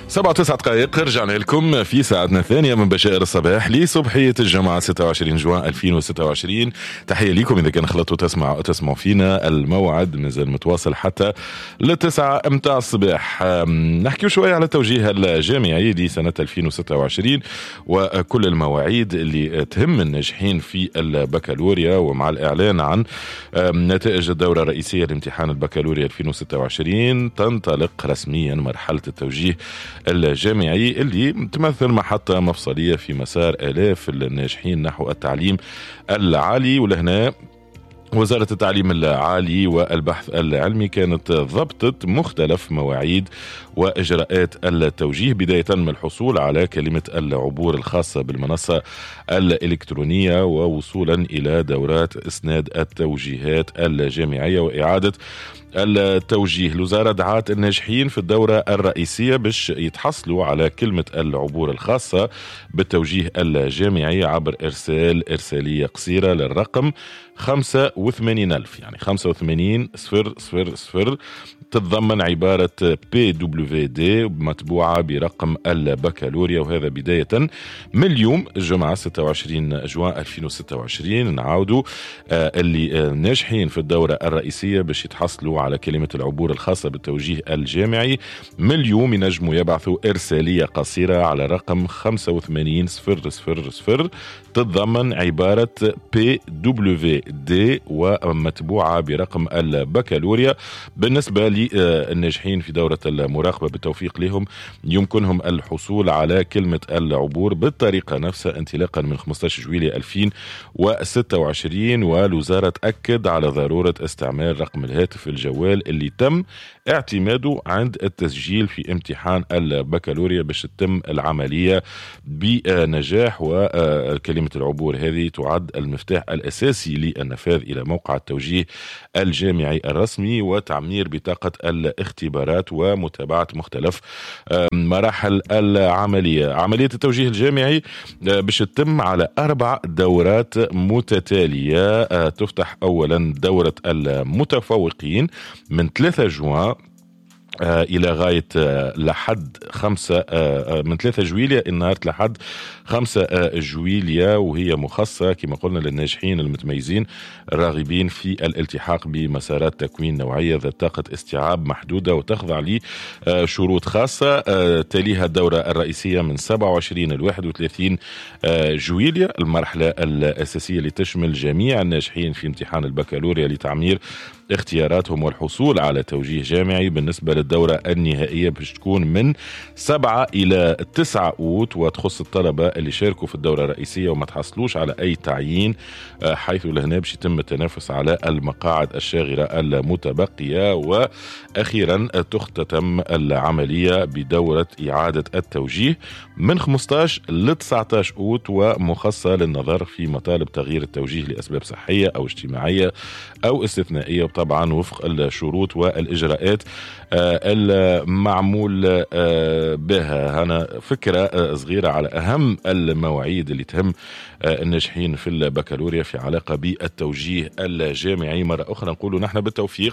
7:09 رجعنا لكم في ساعتنا الثانية من بشائر الصباح لصبحية الجمعة 26 جوان 2026. تحية لكم إذا كان خلطوا تسمعوا فينا. الموعد مازال متواصل حتى ل9 متاع الصباح. نحكي شوية على التوجيه الجامعي لسنة 2026 وكل المواعيد اللي تهم الناجحين في البكالوريا، ومع الإعلان عن نتائج الدورة الرئيسية لامتحان البكالوريا 2026 تنطلق رسميا مرحلة التوجيه الجامعي اللي تمثل محطة مفصلية في مسار آلاف الناجحين نحو التعليم العالي. ولهنا وزارة التعليم العالي والبحث العلمي كانت ضبطت مختلف مواعيد وإجراءات التوجيه، بداية من الحصول على كلمة العبور الخاصة بالمنصة الإلكترونية ووصولا إلى دورات إسناد التوجيهات الجامعية وإعادة التوجيه. الوزارة دعات الناجحين في الدورة الرئيسية باش يتحصلوا على كلمة العبور الخاصة بالتوجيه الجامعي عبر إرسالية قصيرة للرقم 85,000، يعني 85,000 تتضمن عبارة PWD مطبوعة برقم البكالوريا، وهذا بداية من اليوم الجمعة 26 جوان 2026. نعاودوا اللي ناجحين في الدورة الرئيسية باش يتحصلوا على كلمة العبور الخاصة بالتوجيه الجامعي من اليوم ينجموا يبعثوا إرسالية قصيرة على رقم 85,000 تتضمن عبارة PWD ومتبوعة برقم البكالوريا. بالنسبة للناجحين في دورة المراقبة بالتوفيق لهم يمكنهم الحصول على كلمة العبور بالطريقة نفسها انطلاقا من 15 جويلية 2026. والوزارة تأكد على ضرورة استعمال رقم الهاتف الجوال اللي تم اعتماده عند التسجيل في امتحان البكالوريا باش تتم العملية بنجاح. وكلمة العبور هذه تعد المفتاح الأساسي للنفاذ إلى موقع التوجيه الجامعي الرسمي وتعمير بطاقة الاختبارات ومتابعة مختلف مراحل العملية. عملية التوجيه الجامعي باش تتم على 4 دورات متتالية. تفتح أولا دورة المتفوقين من 3 جوان إلى غاية لحد 5 من 3 جويلية النهار لحد 5 جويلية، وهي مخصصة كما قلنا للناجحين المتميزين الراغبين في الالتحاق بمسارات تكوين نوعية ذات طاقة استيعاب محدودة وتخضع لشروط خاصة. تليها الدورة الرئيسية من 27 ل 31 جويلية، المرحلة الأساسية اللي تشمل جميع الناجحين في امتحان البكالوريا لتعمير اختياراتهم والحصول على توجيه جامعي. بالنسبة للدورة النهائية باش تكون من 7 إلى 9 أوت وتخص الطلبة اللي شاركوا في الدورة الرئيسية وما تحصلوش على أي تعيين، حيث لهنا باش يتم التنافس على المقاعد الشاغرة المتبقية. وأخيرا تختتم العملية بدورة إعادة التوجيه من 15 ل 19 أوت ومخصصة للنظر في مطالب تغيير التوجيه لأسباب صحية أو اجتماعية أو استثنائية، طبعا وفق الشروط والإجراءات المعمول بها. هنا فكرة صغيرة على أهم المواعيد اللي تهم الناجحين في البكالوريا في علاقة بالتوجيه الجامعي. مرة أخرى نقولوا نحن بالتوفيق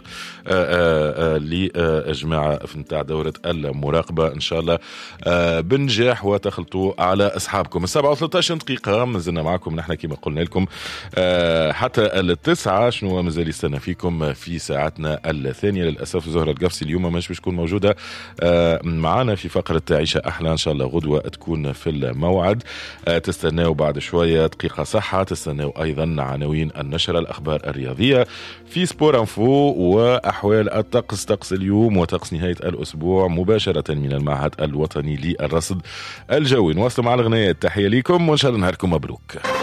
لجماعة نتاع دورة المراقبة إن شاء الله بنجاح وتخلطوا على أصحابكم. 7:13 مازلنا معكم نحن كما قلنا لكم حتى 9. شنو مازال يستنى فيكم في ساعتنا الثانية؟ للأسف زهرة القفصي اليوم مش بتكون موجودة معنا في فقرة عيشة أحلى، إن شاء الله غدوة تكون في الموعد. تستناوا بعد شوية دقيقة صحة، تستناوا أيضا عناوين النشرة، الأخبار الرياضية في سبور انفو وأحوال الطقس، طقس اليوم وطقس نهاية الأسبوع مباشرة من المعهد الوطني للرصد الجوي. نواصل مع الغنيات. تحية لكم وإن شاء الله نهاركم مبروك.